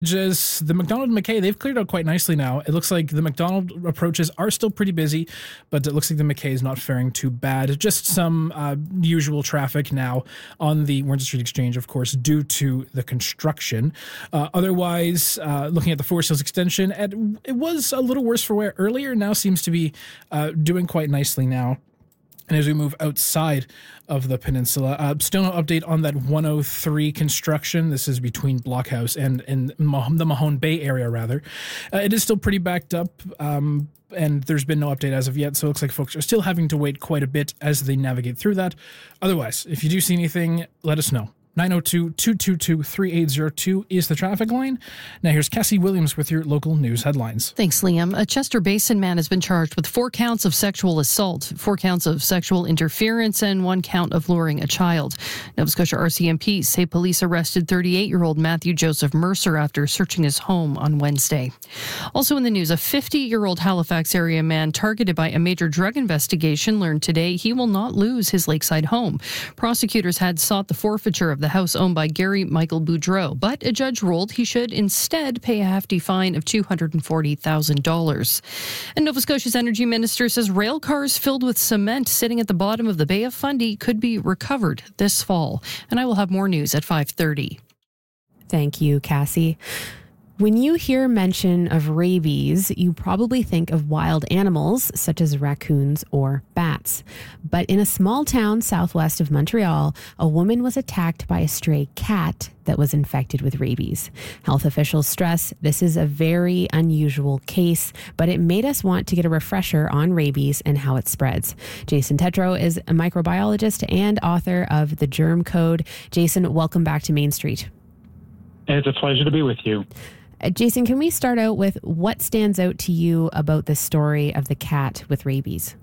Just the McDonald and McKay, they've cleared out quite nicely now. It looks like the McDonald approaches are still pretty busy, but it looks like the McKay is not faring too bad. Just some usual traffic now on the Windsor Street Exchange, of course, due to the construction. Otherwise, looking at the Forest Hills extension, it was a little worse for wear earlier, now seems to be doing quite nicely now. And as we move outside of the peninsula, still no update on that 103 construction. This is between Blockhouse and the Mahone Bay area, rather. It is still pretty backed up, and there's been no update as of yet, so it looks like folks are still having to wait quite a bit as they navigate through that. Otherwise, if you do see anything, let us know. 902-222-3802 is the traffic line. Now here's Cassie Williams with your local news headlines. Thanks, Liam. A Chester Basin man has been charged with 4 counts of sexual assault, 4 counts of sexual interference, and 1 count of luring a child. Nova Scotia RCMP say police arrested 38-year-old Matthew Joseph Mercer after searching his home on Wednesday. Also in the news, a 50-year-old Halifax area man targeted by a major drug investigation learned today he will not lose his lakeside home. Prosecutors had sought the forfeiture of the house owned by Gary Michael Boudreau, but a judge ruled he should instead pay a hefty fine of $240,000. And Nova Scotia's energy minister says rail cars filled with cement sitting at the bottom of the Bay of Fundy could be recovered this fall. And I will have more news at 5:30. Thank you, Cassie. When you hear mention of rabies, you probably think of wild animals such as raccoons or bats. But in a small town southwest of Montreal, a woman was attacked by a stray cat that was infected with rabies. Health officials stress this is a very unusual case, but it made us want to get a refresher on rabies and how it spreads. Jason Tetro is a microbiologist and author of The Germ Code. Jason, welcome back to Main Street. It's a pleasure to be with you. Jason, can we start out with what stands out to you about the story of the cat with rabies?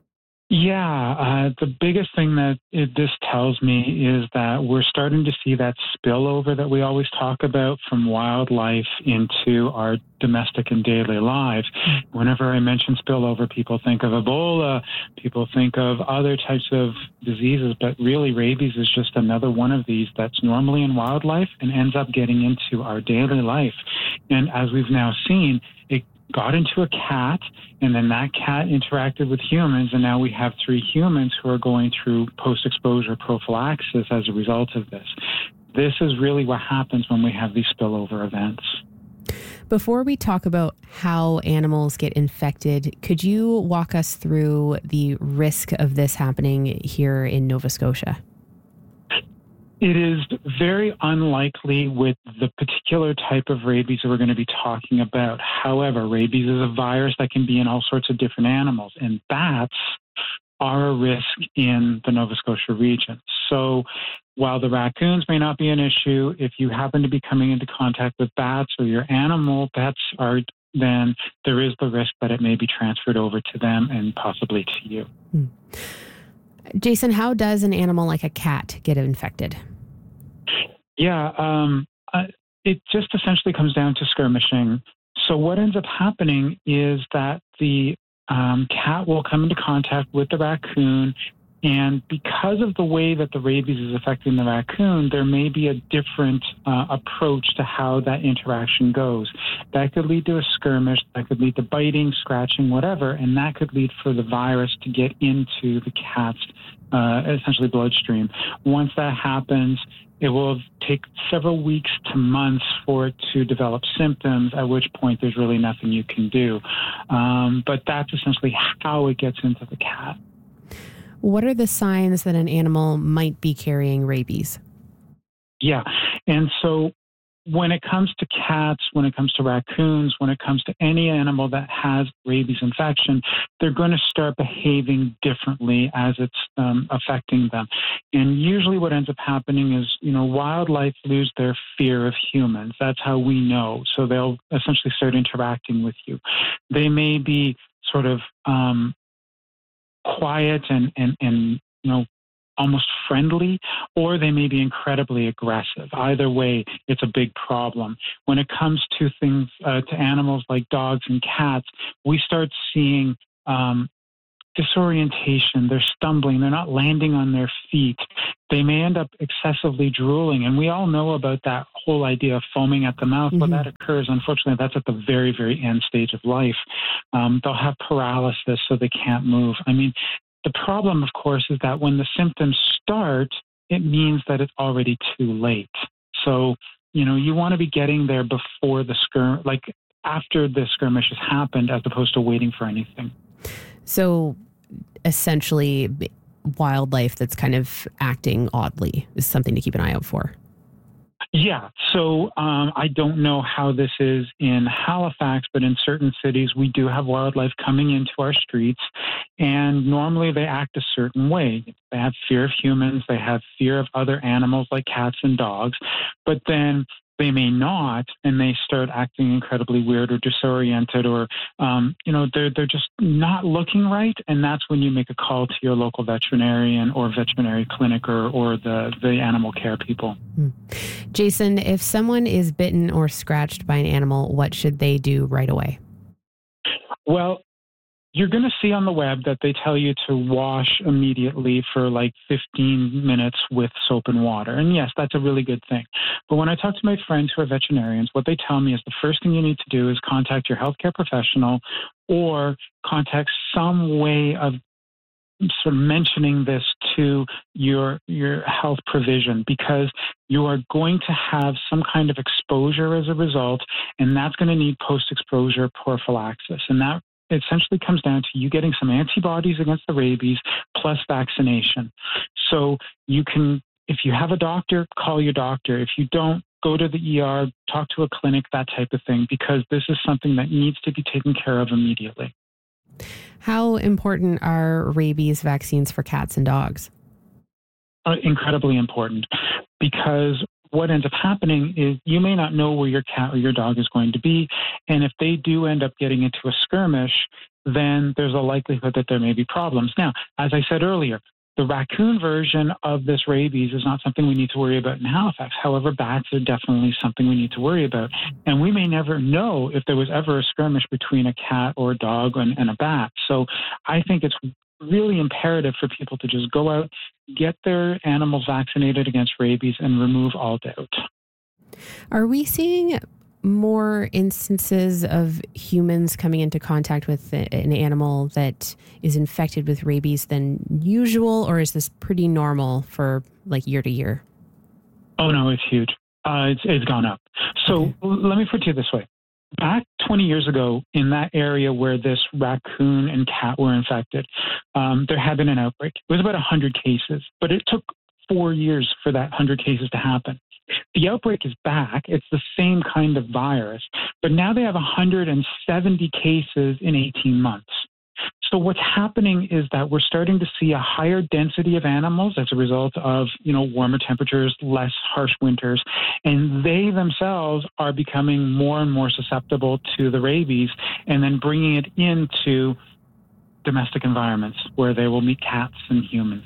Yeah, the biggest thing that this tells me is that we're starting to see that spillover that we always talk about from wildlife into our domestic and daily lives. Whenever I mention spillover, people think of Ebola, people think of other types of diseases, but really rabies is just another one of these that's normally in wildlife and ends up getting into our daily life. And as we've now seen, it got into a cat, and then that cat interacted with humans, and now we have 3 humans who are going through post-exposure prophylaxis as a result of this. This is really what happens when we have these spillover events. Before we talk about how animals get infected, could you walk us through the risk of this happening here in Nova Scotia? It is very unlikely with the particular type of rabies that we're going to be talking about. However, rabies is a virus that can be in all sorts of different animals, and bats are a risk in the Nova Scotia region. So while the raccoons may not be an issue, if you happen to be coming into contact with bats or your animal pets are, then there is the risk that it may be transferred over to them and possibly to you. Jason, how does an animal like a cat get infected? Yeah, it just essentially comes down to skirmishing. So what ends up happening is that the cat will come into contact with the raccoon, and because of the way that the rabies is affecting the raccoon, there may be a different approach to how that interaction goes. That could lead to a skirmish, that could lead to biting, scratching, whatever, and that could lead for the virus to get into the cat's essentially bloodstream. Once that happens, it will take several weeks to months for it to develop symptoms, at which point there's really nothing you can do. But that's essentially how it gets into the cat. What are the signs that an animal might be carrying rabies? Yeah. And so when it comes to cats, when it comes to raccoons, when it comes to any animal that has rabies infection, they're going to start behaving differently as it's affecting them. And usually what ends up happening is, wildlife lose their fear of humans. That's how we know. So they'll essentially start interacting with you. They may be sort of quiet and almost friendly, or they may be incredibly aggressive. Either way, it's a big problem. When it comes to things, to animals like dogs and cats, we start seeing disorientation, they're stumbling, they're not landing on their feet. They may end up excessively drooling. And we all know about that whole idea of foaming at the mouth. When that occurs, unfortunately, that's at the very, very end stage of life. They'll have paralysis, so they can't move. I mean, the problem, of course, is that when the symptoms start, it means that it's already too late. So, you want to be getting there before after the skirmish has happened, as opposed to waiting for anything. So essentially, wildlife that's kind of acting oddly is something to keep an eye out for. Yeah. So I don't know how this is in Halifax, but in certain cities, we do have wildlife coming into our streets, and normally they act a certain way. They have fear of humans. They have fear of other animals like cats and dogs, but then they may not, and they start acting incredibly weird or disoriented, or, they're just not looking right. And that's when you make a call to your local veterinarian or veterinary clinic or the animal care people. Jason, if someone is bitten or scratched by an animal, what should they do right away? Well, you're going to see on the web that they tell you to wash immediately for like 15 minutes with soap and water. And yes, that's a really good thing. But when I talk to my friends who are veterinarians, what they tell me is the first thing you need to do is contact your healthcare professional or contact some way of sort of mentioning this to your health provision, because you are going to have some kind of exposure as a result, and that's going to need post-exposure prophylaxis. And that essentially comes down to you getting some antibodies against the rabies plus vaccination. So you can, if you have a doctor, call your doctor. If you don't, go to the ER, talk to a clinic, that type of thing, because this is something that needs to be taken care of immediately. How important are rabies vaccines for cats and dogs? Incredibly important, because what ends up happening is you may not know where your cat or your dog is going to be. And if they do end up getting into a skirmish, then there's a likelihood that there may be problems. Now, as I said earlier, the raccoon version of this rabies is not something we need to worry about in Halifax. However, bats are definitely something we need to worry about. And we may never know if there was ever a skirmish between a cat or a dog and a bat. So I think it's really imperative for people to just go out, get their animals vaccinated against rabies, and remove all doubt. Are we seeing more instances of humans coming into contact with an animal that is infected with rabies than usual, or is this pretty normal for like year to year? Oh, no, it's huge. It's gone up. So Let me put it this way. Back 20 years ago, in that area where this raccoon and cat were infected, there had been an outbreak. It was about 100 cases, but it took 4 years for that 100 cases to happen. The outbreak is back. It's the same kind of virus, but now they have 170 cases in 18 months. So what's happening is that we're starting to see a higher density of animals as a result of, warmer temperatures, less harsh winters, and they themselves are becoming more and more susceptible to the rabies, and then bringing it into domestic environments where they will meet cats and humans.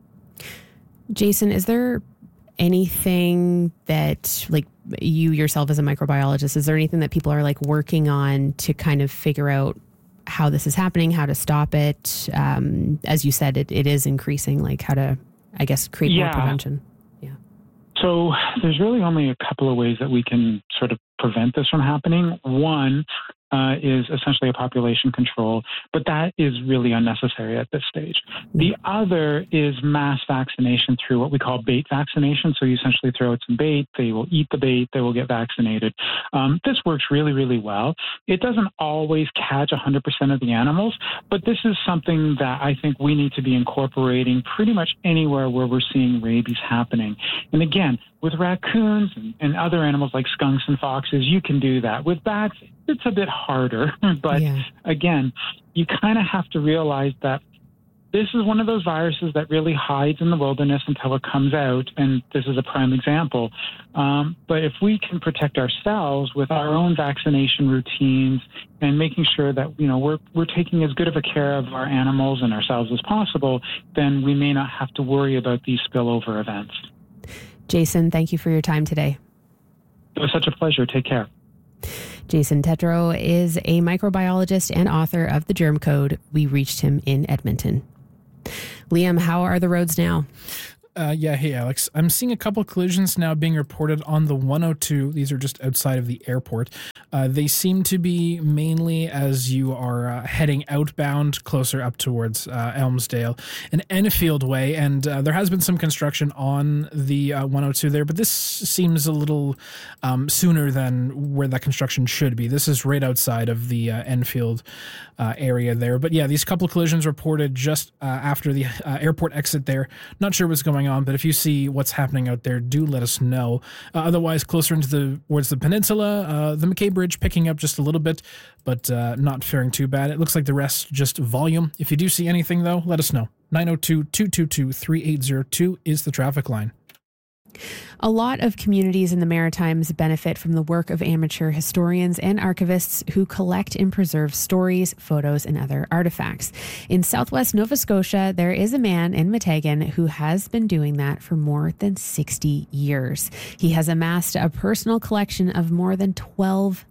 Jason, is there anything that, like, you yourself as a microbiologist, is there anything that people are like working on to kind of figure out how this is happening, how to stop it? As you said, it is increasing, like how to, I guess, create more prevention. Yeah. So there's really only a couple of ways that we can sort of prevent this from happening. One is essentially a population control, but that is really unnecessary at this stage. The other is mass vaccination through what we call bait vaccination. So you essentially throw out some bait, they will eat the bait, they will get vaccinated. This works really, really well. It doesn't always catch 100% of the animals, but this is something that I think we need to be incorporating pretty much anywhere where we're seeing rabies happening. And again, with raccoons and other animals like skunks and foxes, you can do that. With bats, it's a bit harder. But again, you kind of have to realize that this is one of those viruses that really hides in the wilderness until it comes out. And this is a prime example. But if we can protect ourselves with our own vaccination routines and making sure that, we're taking as good of a care of our animals and ourselves as possible, then we may not have to worry about these spillover events. Jason, thank you for your time today. It was such a pleasure. Take care. Jason Tetro is a microbiologist and author of The Germ Code. We reached him in Edmonton. Liam, how are the roads now? Hey, Alex. I'm seeing a couple collisions now being reported on the 102. These are just outside of the airport. They seem to be mainly as you are heading outbound, closer up towards Elmsdale and Enfield Way. And there has been some construction on the 102 there, but this seems a little sooner than where that construction should be. This is right outside of the Enfield area there. But yeah, these couple collisions reported just after the airport exit there. Not sure what's going on, but if you see what's happening out there, do let us know. Otherwise, closer towards the peninsula, the McKay Bridge picking up just a little bit, but not faring too bad. It looks like the rest just volume. If you do see anything, though, let us know. 902-222-3802 is the traffic line. A lot of communities in the Maritimes benefit from the work of amateur historians and archivists who collect and preserve stories, photos, and other artifacts. In southwest Nova Scotia, there is a man in Meteghan who has been doing that for more than 60 years. He has amassed a personal collection of more than 12,000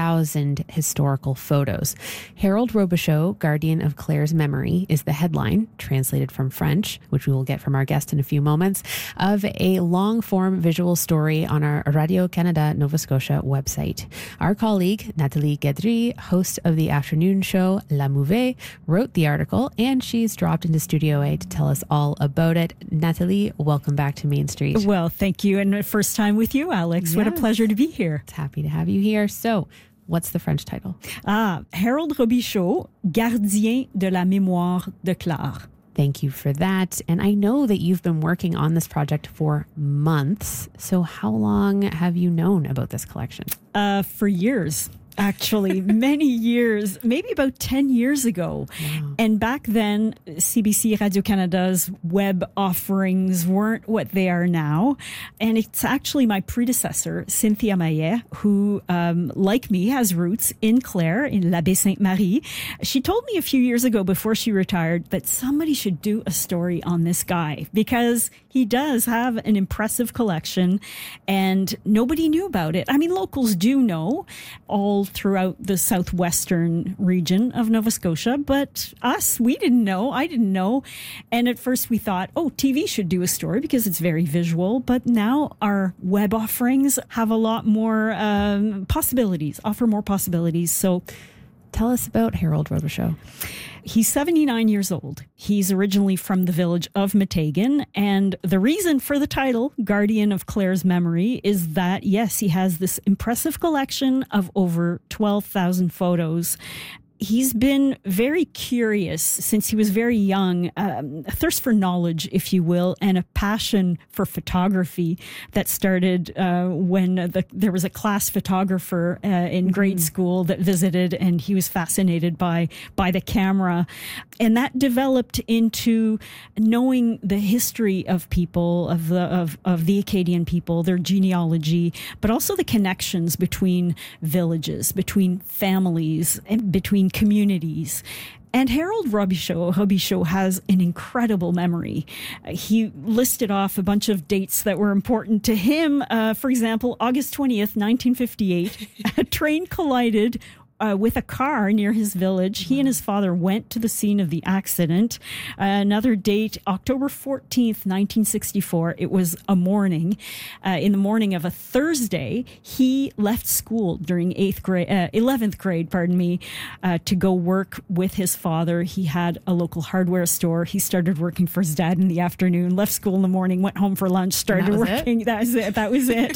historical photos. Harold Robichaud, Guardian of Claire's Memory, is the headline, translated from French, which we will get from our guest in a few moments, of a long-form visual story on our Radio-Canada Nova Scotia website. Our colleague, Nathalie Guedry, host of the afternoon show La Mouvée, wrote the article, and she's dropped into Studio A to tell us all about it. Nathalie, welcome back to Main Street. Well, thank you. And first time with you, Alex. Yes. What a pleasure to be here. It's happy to have you here. So, what's the French title? Harold Robichaud, Gardien de la Mémoire de Claire. Thank you for that. And I know that you've been working on this project for months. So how long have you known about this collection? For years. Actually, many years, maybe about 10 years ago. Wow. And back then, CBC Radio-Canada's web offerings weren't what they are now. And it's actually my predecessor, Cynthia Maillet, who, like me, has roots in Clare, in La Baie-Sainte-Marie. She told me a few years ago before she retired that somebody should do a story on this guy because he does have an impressive collection and nobody knew about it. I mean, locals do know all throughout the southwestern region of Nova Scotia, but we didn't know. I didn't know. And at first we thought, TV should do a story because it's very visual. But now our web offerings have a lot more possibilities, offer more possibilities. So tell us about Harold Robichaud. He's 79 years old. He's originally from the village of Meteghan. And the reason for the title, Guardian of Claire's Memory, is that, yes, he has this impressive collection of over 12,000 photos. He's been very curious since he was very young, a thirst for knowledge, if you will, and a passion for photography that started when there was a class photographer in grade school that visited, and he was fascinated by the camera. And that developed into knowing the history of people, of the Acadian people, their genealogy, but also the connections between villages, between families, and between communities. And Harold Robichaud has an incredible memory. He listed off a bunch of dates that were important to him. For example, August 20th, 1958, a train collided with a car near his village. He and his father went to the scene of the accident. Another date, October 14th, 1964. It was a morning. In the morning of a Thursday, he left school during 11th grade, to go work with his father. He had a local hardware store. He started working for his dad in the afternoon, left school in the morning, went home for lunch, started working. That was it.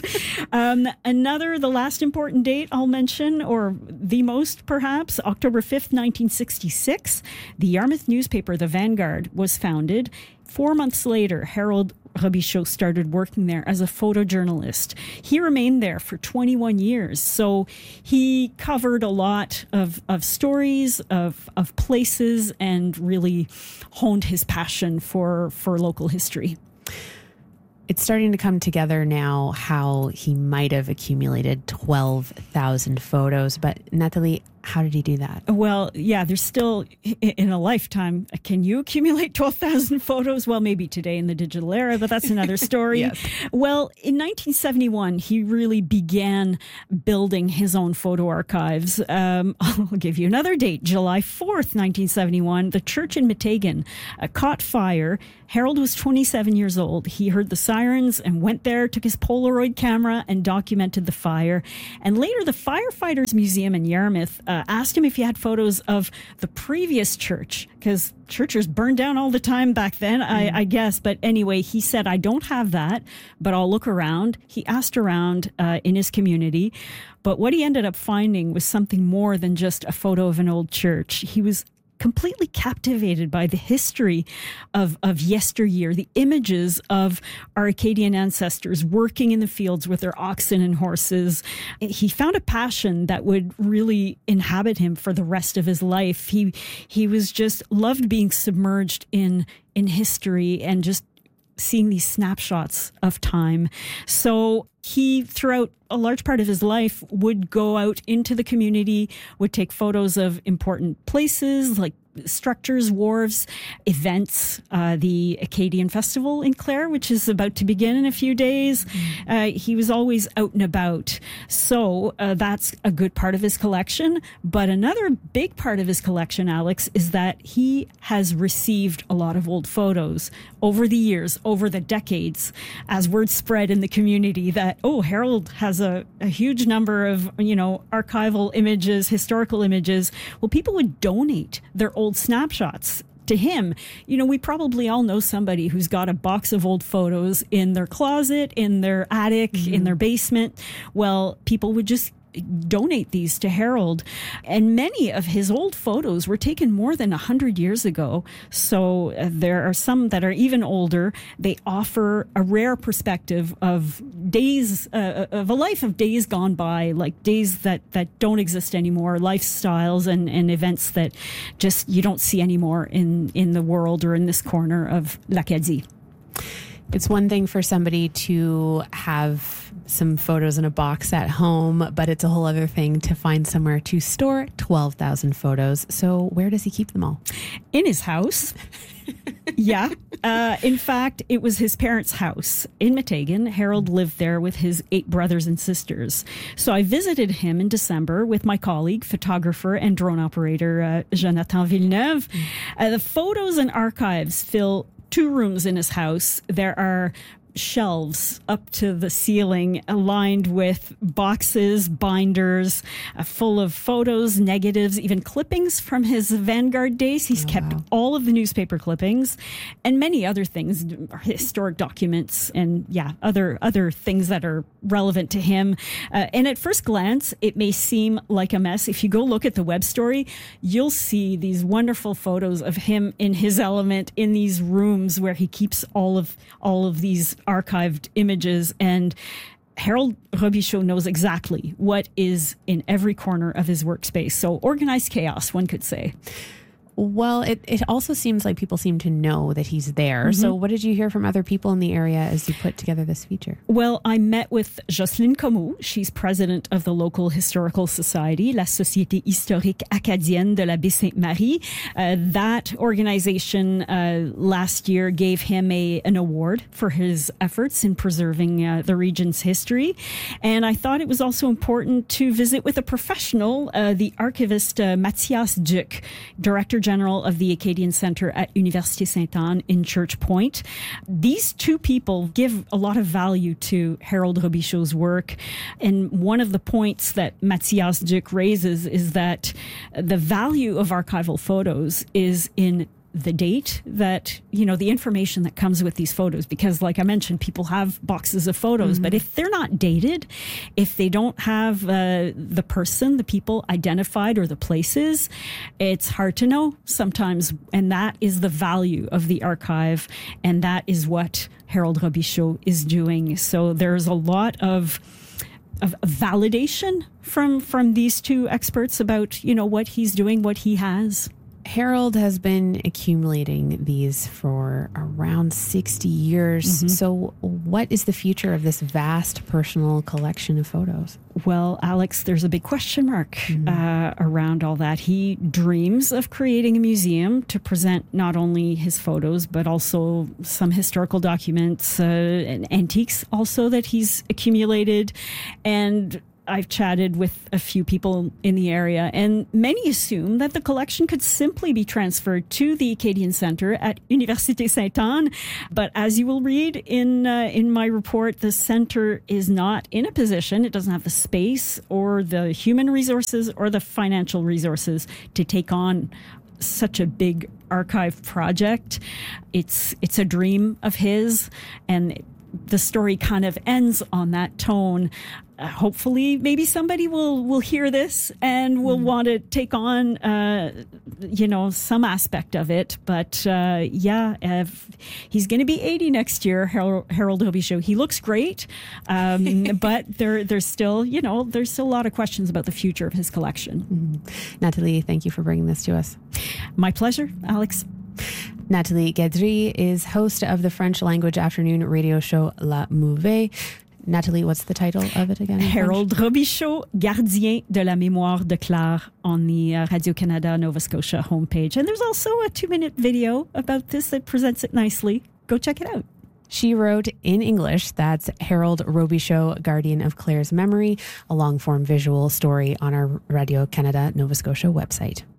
The last important date I'll mention, or the most perhaps, October 5th, 1966, the Yarmouth newspaper, The Vanguard, was founded. 4 months later, Harold Robichaud started working there as a photojournalist. He remained there for 21 years. So he covered a lot of stories, of places, and really honed his passion for local history. It's starting to come together now how he might have accumulated 12,000 photos. But Nathalie, How did he do that? Well, yeah, there's still, in a lifetime, can you accumulate 12,000 photos? Well, maybe today in the digital era, but that's another story. Yes. Well, in 1971, he really began building his own photo archives. I'll give you another date. July 4th, 1971, the church in Meteghan caught fire. Harold was 27 years old. He heard the sirens and went there, took his Polaroid camera and documented the fire. And later, the Firefighters Museum in Yarmouth asked him if he had photos of the previous church, because churches burned down all the time back then, I guess. But anyway, he said, I don't have that, but I'll look around. He asked around in his community. But what he ended up finding was something more than just a photo of an old church. He was completely captivated by the history of yesteryear, the images of our Acadian ancestors working in the fields with their oxen and horses. He found a passion that would really inhabit him for the rest of his life. He was just loved being submerged in history and just seeing these snapshots of time. So he, throughout a large part of his life, would go out into the community, would take photos of important places like structures, wharves, events, the Acadian Festival in Clare, which is about to begin in a few days. He was always out and about. So that's a good part of his collection. But another big part of his collection, Alex, is that he has received a lot of old photos over the years, over the decades, as word spread in the community that, oh, Harold has a huge number of, archival images, historical images. Well, people would donate their old snapshots to him. We probably all know somebody who's got a box of old photos in their closet, in their attic, in their basement. Well, people would just donate these to Harold. And many of his old photos were taken more than 100 years ago. So there are some that are even older. They offer a rare perspective of days, of a life of days gone by, like days that don't exist anymore, lifestyles and events that just you don't see anymore in the world or in this corner of l'Acadie. It's one thing for somebody to have some photos in a box at home, but it's a whole other thing to find somewhere to store 12,000 photos. So where does he keep them all? In his house. Yeah. In fact, it was his parents' house in Meteghan. Harold lived there with his 8 brothers and sisters. So I visited him in December with my colleague, photographer and drone operator, Jonathan Villeneuve. The photos and archives fill 2 rooms in his house. There are shelves up to the ceiling lined with boxes, binders, full of photos, negatives, even clippings from his Vanguard days. He's kept all of the newspaper clippings and many other things, historic documents and other things that are relevant to him. And at first glance, it may seem like a mess. If you go look at the web story, you'll see these wonderful photos of him in his element in these rooms where he keeps all of these archived images. And Harold Robichaud knows exactly what is in every corner of his workspace. So organized chaos, one could say. Well, it also seems like people seem to know that he's there. So what did you hear from other people in the area as you put together this feature? Well, I met with Jocelyne Comeau. She's president of the local historical society, La Société Historique Acadienne de la Baie-Sainte-Marie. That organization last year gave him an award for his efforts in preserving the region's history. And I thought it was also important to visit with a professional, the archivist Mathias Duc, Director General of the Acadian Centre at Université Sainte-Anne in Church Point. These 2 people give a lot of value to Harold Robichaud's work. And one of the points that Mathias Duc raises is that the value of archival photos is in the date that, the information that comes with these photos, because like I mentioned, people have boxes of photos, but if they're not dated, if they don't have the person, the people identified or the places, it's hard to know sometimes. And that is the value of the archive. And that is what Harold Robichaud is doing. So there's a lot of validation from these 2 experts about, what he's doing, what he has. Harold has been accumulating these for around 60 years. So what is the future of this vast personal collection of photos? Well, Alex, there's a big question mark around all that. He dreams of creating a museum to present not only his photos, but also some historical documents and antiques also that he's accumulated. And I've chatted with a few people in the area, and many assume that the collection could simply be transferred to the Acadian Centre at Université Sainte-Anne. But as you will read in my report, the centre is not in a position, it doesn't have the space or the human resources or the financial resources to take on such a big archive project. It's a dream of his, and the story kind of ends on that tone. Hopefully, maybe somebody will hear this and will want to take on, some aspect of it. But he's going to be 80 next year, Harold Robichaud. He looks great, but there's still a lot of questions about the future of his collection. Natalie, thank you for bringing this to us. My pleasure, Alex. Nathalie Guedry is host of the French language afternoon radio show La Mouvée. Natalie, what's the title of it again? Harold Robichaud, Gardien de la Mémoire de Clare, on the Radio-Canada Nova Scotia homepage. And there's also a 2-minute video about this that presents it nicely. Go check it out. She wrote in English, that's Harold Robichaud, Guardian of Clare's Memory, a long-form visual story on our Radio-Canada Nova Scotia website.